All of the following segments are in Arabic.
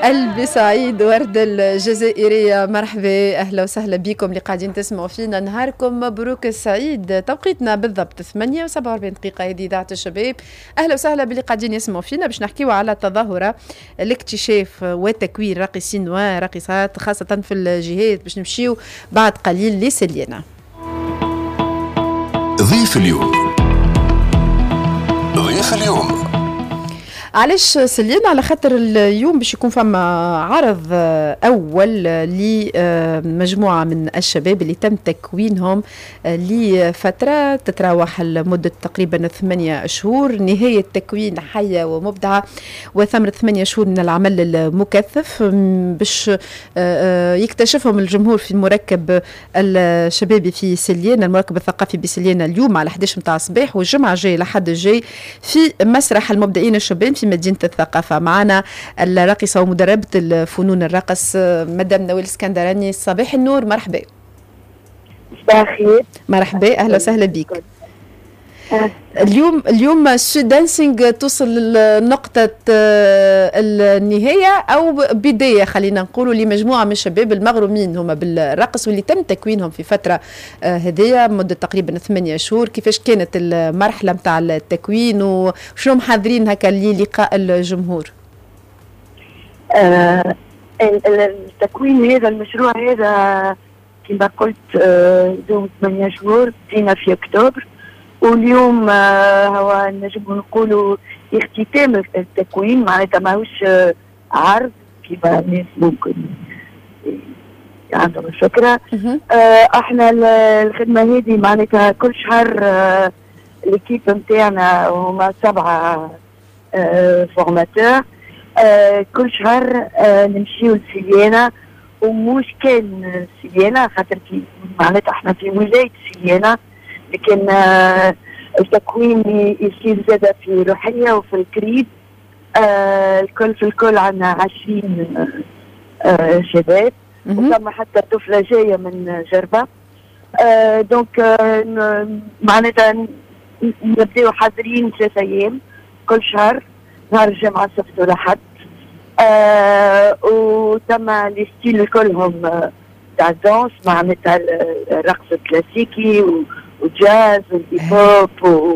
قلبي سعيد ورد الجزائرية، مرحبا أهلا وسهلا بكم اللي قاعدين تسمعوا فينا. نهاركم مبروك السعيد. توقيتنا بالضبط 8:47 دقيقة. هذه إذاعة الشباب. أهلا وسهلا باللي قاعدين يسمعوا فينا باش نحكيو على تظاهرة الاكتشاف وتكوين راقصين وراقصات خاصة في الجهات، باش نمشيو بعد قليل لسليانة. ضيف اليوم. ضيف اليوم علاش سلينا؟ على خاطر اليوم باش يكون فما عرض أول لمجموعة من الشباب اللي تم تكوينهم لفترة تتراوح لمدة تقريبا 8 شهور. نهاية تكوين حية ومبدعة وثمرة 8 شهور من العمل المكثف باش يكتشفهم الجمهور في المركب الشبابي في سليانة، المركب الثقافي بسليانة اليوم على 11 متاع الصباح، والجمعة الجاية لحد الجاي في مسرح المبدعين الشباب في مدينة الثقافة. معنا الراقصة ومدربة الفنون الرقص مدام نوال اسكندراني. صباح النور، مرحبا. صباح الخير. مرحبا، أهلا وسهلا بك. اليوم سو دانسينغ توصل لنقطة النهاية أو بداية خلينا نقولوا لمجموعة من الشباب المغرومين هم بالرقص واللي تم تكوينهم في فترة هدية مدة تقريبا 8 شهور. كيفاش كانت المرحلة متاع التكوين وشنو محضرين هكا للقاء الجمهور؟ التكوين هذا المشروع هذا كما قلت دوم 8 شهور، بدينا في أكتوبر، واليوم هو نجم نقولوا اختتام التكوين، معناتها ماهوش عرض كما الناس ممكن عندهم الفكرة. احنا الخدمة هذه معناتها كل شهر الكيب نتاعنا هما 7 فورماتور، كل شهر نمشيو لسليانة، ومش كان سليانة خاطر معناتها احنا في ولاية سليانة، لكن التكوين يصير زادة في روحية وفي الكريب. الكل في الكل عنا 20 شباب، وثم حتى طفلة جاية من جربة. دونك معناتها نبداو حاضرين 3 أيام كل شهر، نهار الجمعة السبت والأحد. وثم لي ستيل كلهم تاع الدانس، معناتها الرقص الكلاسيكي وجاز والهيب هوب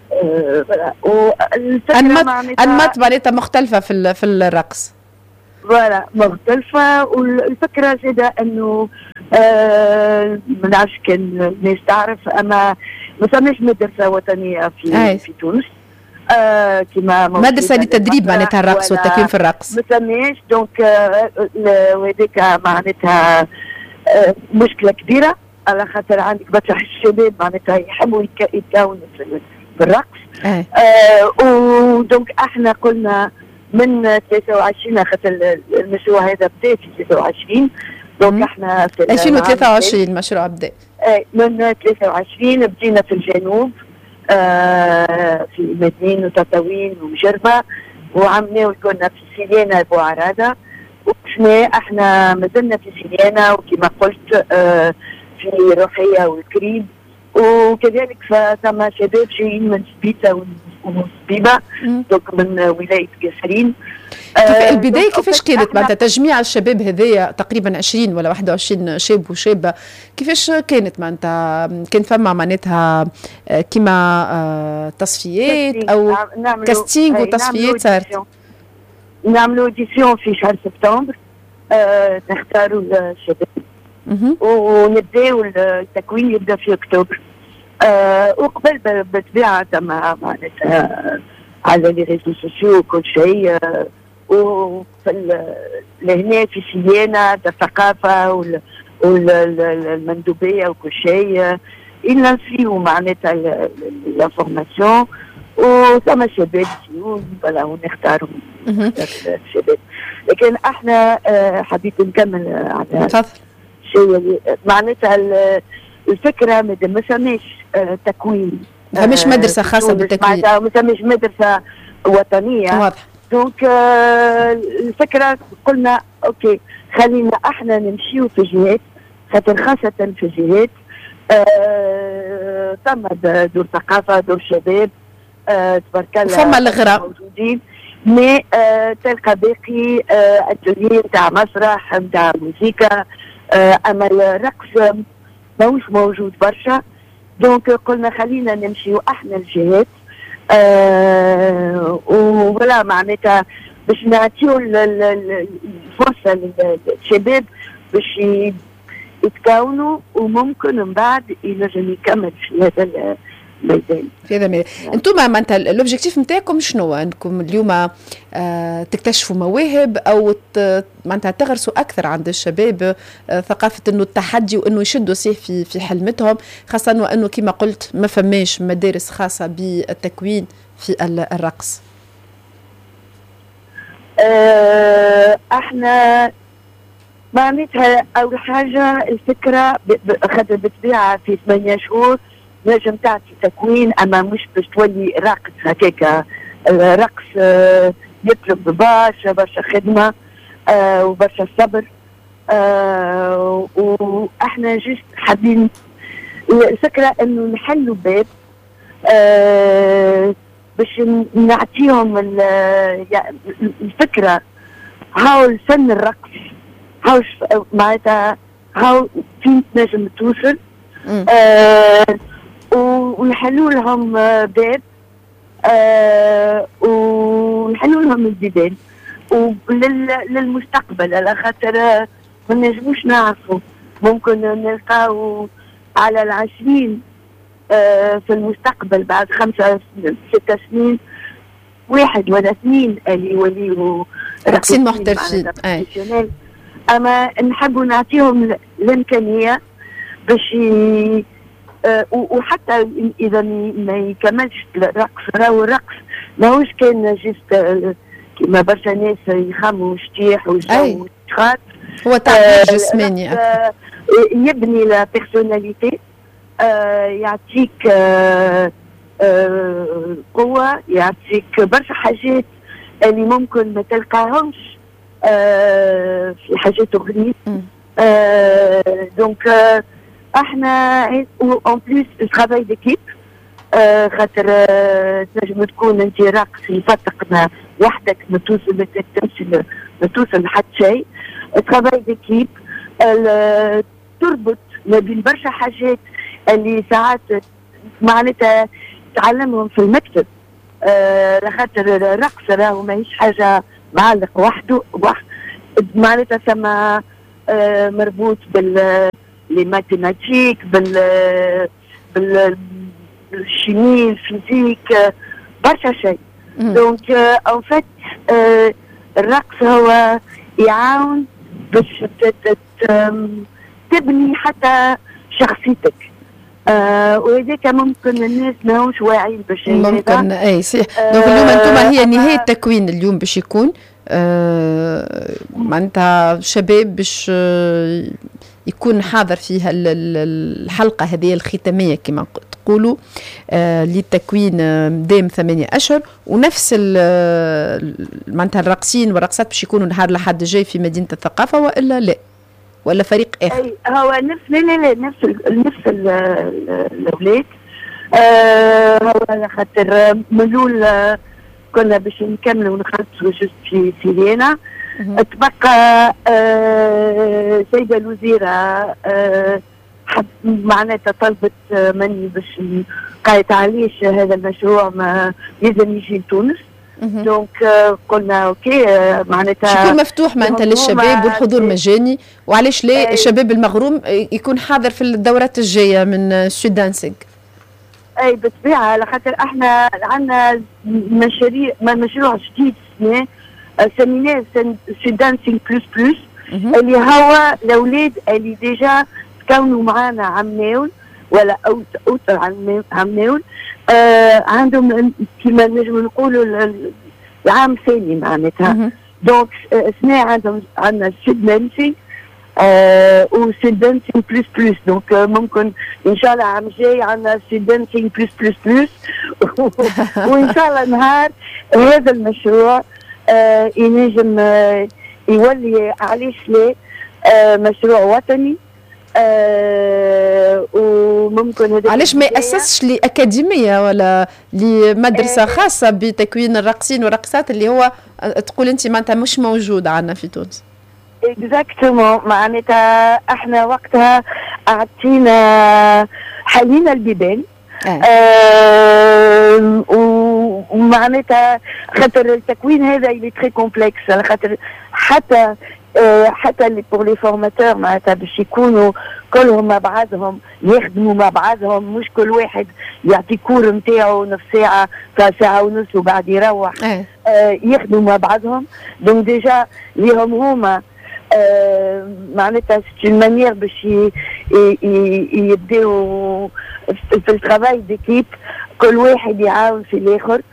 أنماط معناتها مختلفة في الرقص. فوالا مختلفة. والفكرة زادة انه ما نعرفش كان الناس تعرف، اما ما ثماش مدرسة وطنية في تونس كما مدرسة للتدريب معناتها الرقص والتكوين في الرقص ما ثماش. دونك وهذيك معناتها مشكلة كبيرة، على خاطر عندك برشا الشباب معناتها يحبوا يتكونوا في الرقص. ودونك احنا قلنا من 23 خاطر المشروع هذا بدا في 23، دونك احنا في 2023 المشروع بدا. من 23 بدينا في الجنوب في مدين وتطاوين وجربة، وعملنا كنا في سليانة بوعرادة، وشنا احنا مازلنا في سليانة، وكما قلت في روحية والكريب، وكذلك فثم شباب جايين من سبيتة وسبيبة، دوك من ولاية قصرين. البداية كيفاش كانت معناتها تجميع الشباب هذايا تقريبا 20 ولا 21 شاب وشابة؟ كيفاش كانت معناتها؟ كان فما معناتها كيما تصفيات او كاستينغ وتصفيات صارت؟ نعملوا اوديسيون في شهر سبتمبر، نختاروا الشباب ونبداو التكوين يبدا في اكتوبر. وقبل بالطبيعه تما معناتها على لي ريزو سوسيو وكل شيء، لهنا في سيانة الثقافة والمندوبية وكل شيء إلا نسيو معناتها الانفورماسيون، وثم شباب ولا ونختاروا الشباب. لكن احنا حبيت نكمل على شيء معناتها الفكرة ما ثماش تكوين، ما ثماش مدرسة خاصة بالتكوين، ما ثماش مدرسة وطنية. واضح. دونك الفكرة قلنا اوكي خلينا احنا نمشيو في جهات، خاطر خاصة في جهات ثم دور ثقافة دور شباب تبارك الله فما الغراء موجودين، مي تلقى باقي اتوليه نتاع مسرح نتاع موسيقى، اما الرقص ماهوش موجود برشا. دونك قلنا خلينا نمشيو احنا الجهات ولا معناتها باش نعطيو الفرصه للشباب باش يتكونوا وممكن من بعد ينجم يكمل في هذا الميدان. في هذا الميدان انتم معناتها الاوبجيكتيف نتاعكم شنو؟ انكم اليوم تكتشفوا مواهب او معناتها تغرسوا اكثر عند الشباب ثقافه انه التحدي وانه يشدوا سيف في حلمتهم، خاصه وانه كما قلت ما فماش مدارس خاصه بالتكوين في الرقص. احنا معناتها اول حاجه الفكره خاطر بالطبيعه في 8 شهور نجم تعطي تكوين، اما مش باش تولي راقص هكاك. الرقص يطلب برشا خدمه وبرشا صبر، واحنا جست حابين الفكره انه نحلوا باب باش نعطيهم الفكره هاو الفن الرقص هاو معناتها هاو فين تنجم توصل، ونحلوا لهم باب ونحلوا لهم البيبان للمستقبل، على خاطر ما نجموش نعرفوا ممكن نلقاو على العشرين في المستقبل بعد 5 6 سنين 1 ولا 2 اللي يوليوا راقصين محترفين. اما نحبوا نعطيهم الامكانيه باش وحتى اذا ما يكملش الرقص، راهو الرقص ماهوش كان جست كما برشا ناس يخموا شتيح وجو وشخات، هو تعبير جسماني يبني لا بيرسوناليتي، يعطيك قوة، يعطيك برشا حاجات اللي ممكن ما تلقاهمش في حاجات أخرين. دونك احنا اون بليس ترافاي ديكيب، خاطر تنجم تكون انت راقص يفتقنا وحدك ما توصل لحد شيء. ترافاي ديكيب تربط ما بين برشا حاجات اللي ساعات معناتها تعلمهم في المكتب، لخاطر الرقص راهو ماهيش حاجه معلق وحده معناتها ثم مربوط بالماتيماتيك بالشيمي الفيزيك برشا شيء. دونك ان فيت الرقص هو يعاون باش تبني حتى شخصيتك، وهذاك ممكن الناس ماهوش واعيين بالشيء هذا. ممكن اي صحيح. دونك اليوم انتم هي نهايه التكوين اليوم باش يكون معناتها شباب باش يكون حاضر فيها الحلقه هذه الختاميه كما تقولوا للتكوين دام 8 أشهر، ونفس معناتها الراقصين والراقصات باش يكونوا نهار الأحد الجاي في مدينه الثقافه، والا لا ولا فريق اخر؟ اي هو نفس لا نفس الاولاد. هو خاطر ملول كنا باش نكملوا ونخلصوا جست في فيينا. تبقى سيدة الوزيرة معناتها طلبت مني باش قالت علاش هذا المشروع ما لازم يجي لتونس. دونك قلنا اوكي معناتها يكون مفتوح معناتها للشباب والحضور مجاني، وعلاش لا الشباب المغروم يكون حاضر في الدورات الجايه من سود دانسينغ. اي بالطبيعه، على خاطر احنا عندنا مشروع جديد اسمه سيمينار سود دانسينغ بلوس بلوس، اللي هو الاولاد اللي ديجا تكونوا معنا عمناول ولا اوتر عمناول، عندهم كما نجم نقولوا العام الثاني معناتها. دونك سنة عندنا سود دانسينغ وسود دانسينغ بلوس بلوس. دونك ممكن ان شاء الله عام جاي عندنا سود دانسينغ بلوس بلوس بلوس وان شاء الله نهار هذا المشروع ينجم يولي علاش لا مشروع وطني وممكن علاش ما يأسسش لأكاديمية ولا لمدرسة خاصة بتكوين الراقصين والراقصات اللي هو تقول أنت معناتها مش موجود عندنا في تونس؟ اكزاكتومون، معناتها احنا وقتها اعطينا حلينا البيبان. ومعناتها خاطر التكوين هذا اللي تري كومبلكس، على خاطر حتى اللي بور لي فورماتور معناتها باش يكونوا كلهم مع بعضهم يخدموا مع بعضهم، مش كل واحد يعطي كور نتاعو نص ساعه ساعه ونص وبعد يروح. يخدموا مع بعضهم. دونك ديجا ليهم هما معناتها سي اون مانيير باش يبداو في الترافاي ديكيب، كل واحد يعاون في الاخر.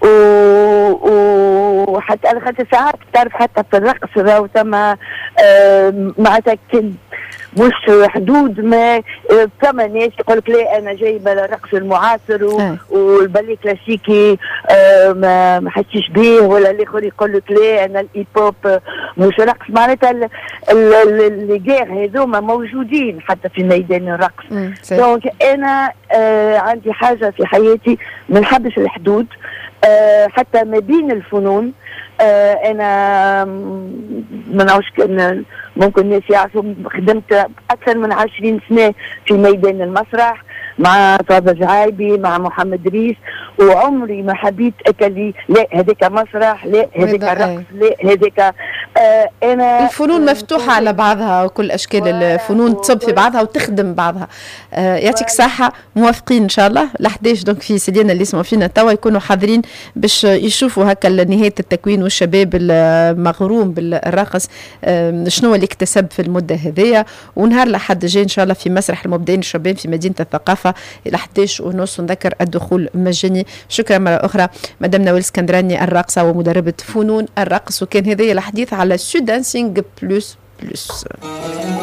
وحتى على خاطر ساعات تعرف حتى في الرقص راهو ثم معناتها مش حدود، ما ثم ناس يقول لك لا انا جايبه الرقص المعاصر والبالي كلاسيكي ما حسيش به، ولا الاخر يقول لك لا انا الهيب هوب مش رقص. معناتها اللي جاي هذوما موجودين حتى في ميدان الرقص. دونك انا عندي حاجه في حياتي ما نحبش الحدود حتى ما بين الفنون. انا ما نعرفش ممكن الناس يعرفوا خدمت اكثر من 20 سنه في ميدان المسرح مع طه جعايبي مع محمد ريس، وعمري ما حبيت اكلي لا هذاك مسرح لا هذاك رقص لا هذاك. انا الفنون مفتوحه على بعضها وكل اشكال الفنون تصب في بعضها وتخدم بعضها. يعطيك الصحه. موافقين ان شاء الله ل11 دونك في سيدينا اللي يسمعوا فينا توا يكونوا حاضرين باش يشوفوا هكا نهايه التكوين والشباب المغروم بالرقص شنو اللي اكتسب في المده هذيا. ونهار الاحد الجاي ان شاء الله في مسرح المبدعين الشباب في مدينه الثقافه الى 11:30 نذكر الدخول مجاني. شكرا مره اخرى مدام نوال اسكندراني الراقصه ومدربه فنون الرقص، وكان هذايا الحديث على سو دانسينغ بلوس.